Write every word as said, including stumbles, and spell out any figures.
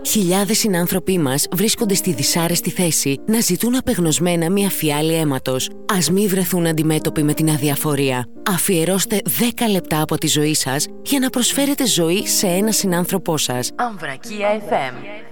Χιλιάδες συνάνθρωποι μας βρίσκονται στη δυσάρεστη θέση να ζητούν απεγνωσμένα μια φιάλη αίματος. Ας μη βρεθούν αντιμέτωποι με την αδιαφορία. Αφιερώστε δέκα λεπτά από τη ζωή σας για να προσφέρετε ζωή σε ένα συνάνθρωπό σας. Αμβρακία εφ εμ.